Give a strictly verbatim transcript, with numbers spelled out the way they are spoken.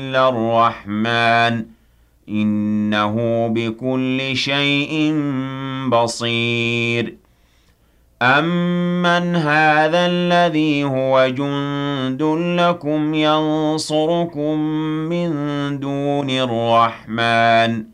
إلا الرحمن إنه بكل شيء بصير أَمَّنْ هَٰذَا الَّذِي هُوَ جُندٌ لَّكُمْ يَنصُرُكُم مِّن دُونِ الرَّحْمَٰنِ